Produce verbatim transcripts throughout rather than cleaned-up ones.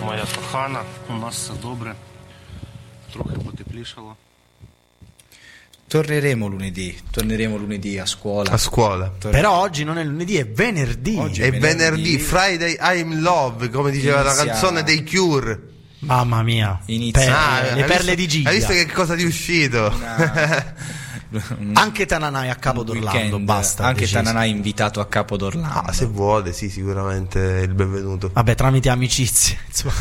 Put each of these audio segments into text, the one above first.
моя кохана, у нас все добре, трохи потеплішало. Torneremo lunedì, torneremo lunedì a scuola. A scuola. Torne- Però oggi non è lunedì, è venerdì. Oggi È venerdì, Friday I'm in Love, come diceva Inizia- la canzone dei Cure. Mamma mia. Inizia- Per- Ah, le hai perle visto- di Giga. Hai visto che cosa ti è uscito? Una- Anche Tananai a Capo un d'Orlando, weekend. basta. Anche deciso. Tananai invitato a Capo d'Orlando. Ah, se vuole, sì, sicuramente è il benvenuto. Vabbè, tramite amicizie. Insomma.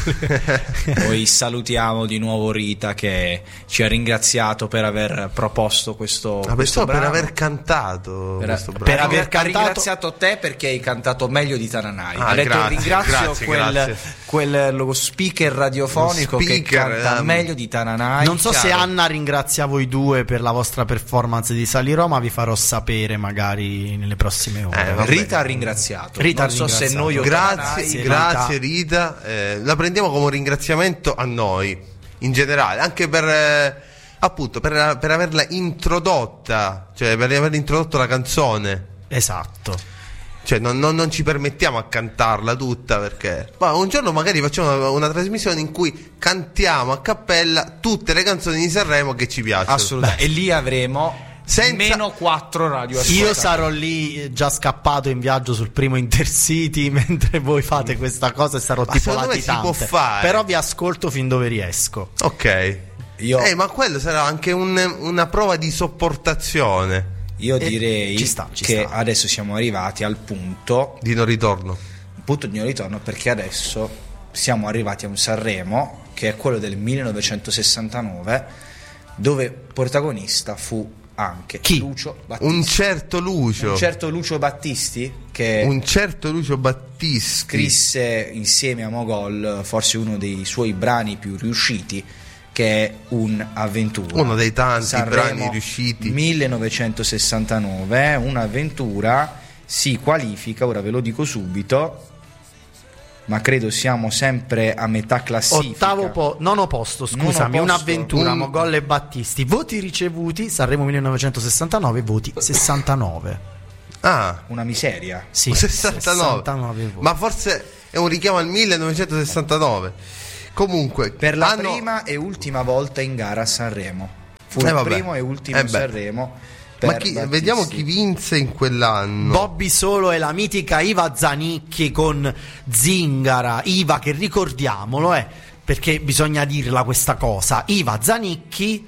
Poi salutiamo di nuovo Rita che ci ha ringraziato per aver proposto questo, Ma questo pensavo per brano. aver cantato Per, questo brano. per aver aver cantato- ringraziato te perché hai cantato meglio di Tananai. Ah, ha detto grazie, ringrazio grazie, quel, grazie. quel lo speaker radiofonico Lo che speaker, canta ehm, meglio di Tananai. Non so se chiaro. Anna ringrazia voi due per la vostra performance di Salirò, ma vi farò sapere magari nelle prossime ore. Eh, vabbè. Rita ha ringraziato. Rita non ha so se ringraziato. noi o Grazie, Tananai- Sì, grazie Rita. Eh, la prendiamo come un ringraziamento a noi, in generale, anche per eh, appunto per, per averla introdotta, cioè per aver introdotto la canzone. Esatto. Cioè non, non- non ci permettiamo a cantarla tutta perché ma un giorno magari facciamo una, una trasmissione in cui cantiamo a cappella tutte le canzoni di Sanremo che ci piacciono. Assolutamente. E lì avremo Senza- meno quattro radio. Io sarò lì eh, già scappato in viaggio sul primo Intercity mentre voi fate questa cosa e sarò Ma tipo secondo me si latitante. può fare. Però vi ascolto fin dove riesco. Ok. Io, Eh, ma quello sarà anche un- una prova di sopportazione. io Eh, direi ci sta, ci che sta. adesso siamo arrivati al punto Di non ritorno. punto di non ritorno, perché adesso siamo arrivati a un Sanremo che è quello del millenovecentosessantanove, dove protagonista fu anche Chi? Lucio Battisti. Un certo Lucio. Un certo Lucio Battisti che Un certo Lucio Battisti. scrisse insieme a Mogol forse uno dei suoi brani più riusciti, che è Un'avventura. Uno dei tanti Sanremo brani riusciti. millenovecentosessantanove, Un'avventura si qualifica, ora ve lo dico subito, ma credo siamo sempre a metà classifica. Ottavo po- nono posto, scusami, Nono posto. un'avventura, Un- Mogol e Battisti. Voti ricevuti, Sanremo millenovecentosessantanove, voti sessantanove. Ah, Una miseria. Sì, sessantanove. sessantanove voti. Ma forse è un richiamo al millenovecentosessantanove. Comunque, Per la hanno- prima e ultima volta in gara a Sanremo. Fu Eh, il vabbè. primo e ultimo Eh, beh. Sanremo. Ma per chi- Battisti. vediamo chi vinse in quell'anno. Bobby Solo e la mitica Iva Zanicchi con Zingara. Iva, che ricordiamolo, eh, perché bisogna dirla questa cosa. Iva Zanicchi,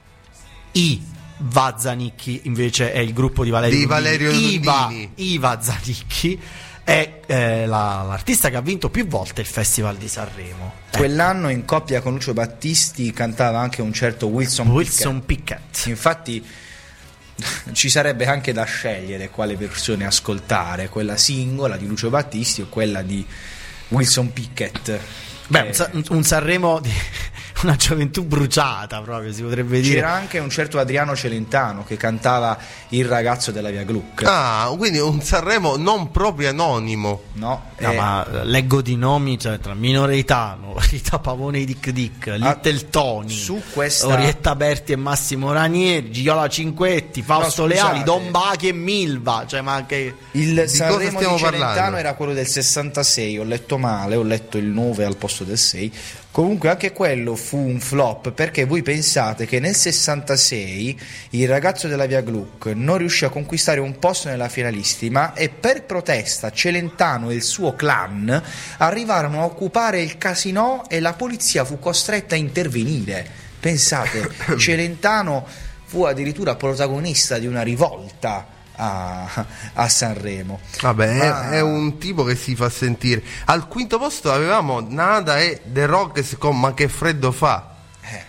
Iva Zanicchi invece è il gruppo di Valerio Di Lundini. Valerio Iva, Lundini. Iva Zanicchi è eh, la- l'artista che ha vinto più volte il Festival di Sanremo. Eh, Quell'anno in coppia con Lucio Battisti cantava anche un certo Wilson, Wilson Pickett. Pickett. Infatti ci sarebbe anche da scegliere quale versione ascoltare, quella singola di Lucio Battisti o quella di Wilson Pickett. Beh, Che- un, Sa- un Sanremo di una gioventù bruciata, proprio si potrebbe dire. c'era anche un certo Adriano Celentano che cantava Il ragazzo della via Gluck. Ah, quindi un Sanremo non proprio anonimo. No, No, Eh, ma leggo di nomi, cioè tra Minoretano, Rita Pavone e Dick Dick, Little Tony, su questa- Orietta Berti e Massimo Ranieri, Giola Cinquetti, Fausto No, Leali, scusate. Don Bachi e Milva, cioè ma che Il cosa Sanremo stiamo di Celentano parlando? era quello del sessantasei, ho letto male, ho letto il nove al posto del sei. Comunque anche quello fu un flop, perché voi pensate che nel sessantasei il ragazzo della via Gluck non riuscì a conquistare un posto nella finalistima e per protesta Celentano e il suo clan arrivarono a occupare il casinò e la polizia fu costretta a intervenire. Pensate, Celentano fu addirittura protagonista di una rivolta a, a Sanremo. Vabbè, Ma- è, è un tipo che si fa sentire. Al quinto posto avevamo Nada e The Rockets con Ma che freddo fa. Eh.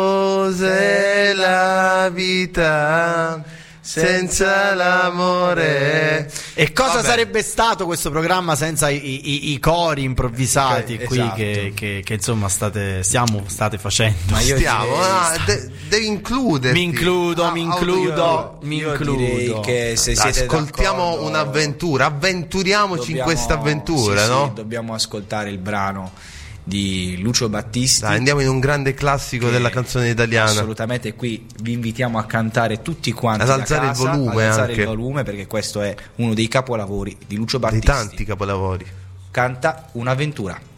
Cos'è la vita senza l'amore? E cosa Vabbè. sarebbe stato questo programma senza i, i- i cori improvvisati Eh, qui esatto. che, che- che, insomma state, stiamo, state facendo? Ma io Stiamo, direi- ah, de- devi includerti. Mi includo, Ah, mi audio- includo, mi io includo. direi che se siete Ascoltiamo d'accordo, un'avventura, avventuriamoci in dobbiamo- questa avventura, sì, no? sì, dobbiamo ascoltare il brano di Lucio Battisti. Dai, andiamo in un grande classico che della canzone italiana. Assolutamente, qui vi invitiamo a cantare tutti quanti Ad da alzare il casa, volume ad alzare anche. il volume, perché questo è uno dei capolavori di Lucio Dei Battisti. tanti capolavori. Canta Un'avventura.